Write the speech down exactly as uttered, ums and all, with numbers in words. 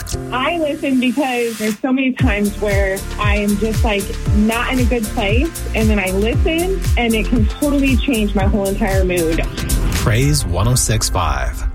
I listen because there's so many times where I am just like not in a good place, and then I listen and it can totally change my whole entire mood. Praise one oh six point five.